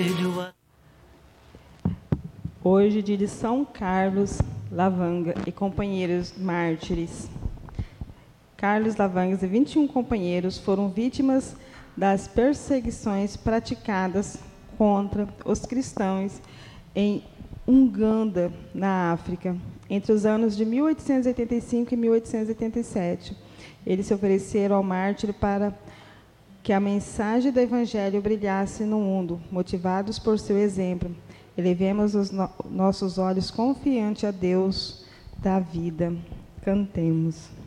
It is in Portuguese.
Hoje, dia de São Carlos Lavanga e companheiros mártires. Carlos Lavangas e 21 companheiros foram vítimas das perseguições praticadas contra os cristãos em Uganda, na África, entre os anos de 1885 e 1887. Eles se ofereceram ao mártir para que a mensagem do Evangelho brilhasse no mundo, motivados por seu exemplo. Elevemos os nossos olhos confiante a Deus da vida. Cantemos.